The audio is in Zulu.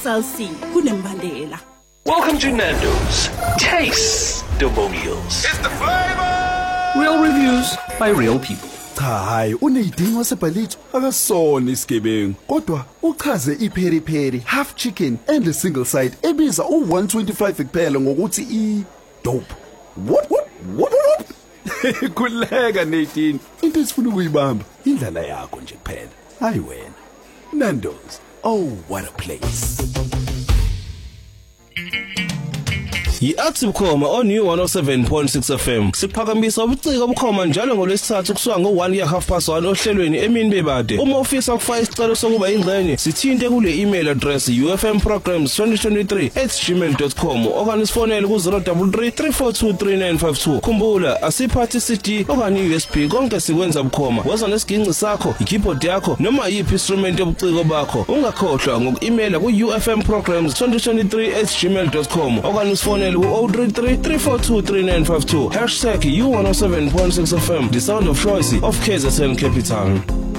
Cell C kunembandela. Welcome to Nando's Taste Testimonials. It's the flavor. Real reviews by real people. Cha hayi uneyidingo wasebhalitho akasona isigebengu kodwa uchaze ipheri pheri half chicken and a single side ebiza u125 kuphela ngokuthi dope. What? Kuleka Nadine into esifuna ukuyibamba indlala yakho nje kuphela hayi wena. Nando's, oh what a place. Yi-Active Khoma on New 107.6 FM. Siphakamisa ubuciko obukhoma njalo ngolwesithathu kusuka ngo1 ya 1:30 ohlelweni emini bebade. Uma ufisa ukufaka isicelo sokuba ingxenye, sithinte kule email address ufmprograms2023@gmail.com okanye sifonele ku 033 342 3952. Khumbula asiphathi CD okanye USB konke sikwenza bukhoma. Waza nesiginci sakho, ikeyboard yakho noma yiphi instrument yobuciko bakho. Ungakhohlwa ngoku-emaila ku ufmprograms2023@gmail.com okanye sifonele U033 342 3952 #U107.6 FM, the sound of choice of KZN Capital.